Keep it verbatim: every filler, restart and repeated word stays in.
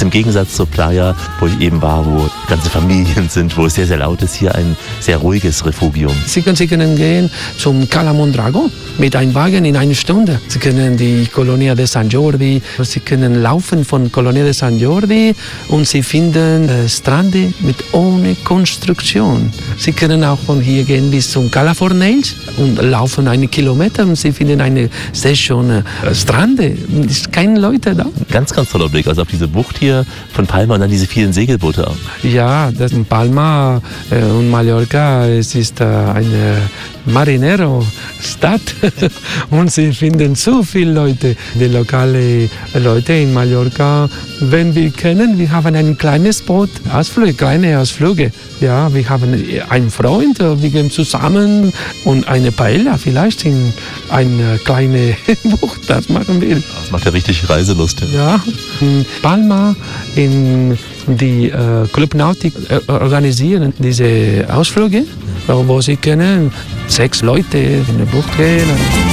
Im Gegensatz zur Playa, wo ich eben war, wo ganze Familien sind, wo es sehr, sehr laut ist, hier ein sehr ruhiges Refugium. Sie können, Sie können gehen zum Cala Mondragon mit einem Wagen in einer Stunde. Sie können die Colonia de San Jordi, Sie können laufen von Colonia de San Jordi und Sie finden äh, Strände mit ohne Konstruktion. Sie können auch von hier gehen bis zum Cala Fornells und laufen einen Kilometer und Sie finden eine sehr schöne äh, Strände. Es sind keine Leute da. Ganz, ganz toller Blick, also auf diese Bucht hier von Palma und dann diese vielen Segelboote auch. Ja, das in Palma äh, und Mallorca, es ist äh, eine Marinero-Stadt und Sie finden so viele Leute, die lokalen Leute in Mallorca, wenn wir können, wir haben ein kleines Boot, Ausflüge, kleine Ausflüge. Ja, wir haben einen Freund, wir gehen zusammen und eine Paella vielleicht in eine kleine Bucht, das machen wir. Das macht ja richtig Reiselust. Ja, in Palma, in die äh, Club Nautic äh, organisieren diese Ausflüge, wo sie können sechs Leute in die Bucht gehen.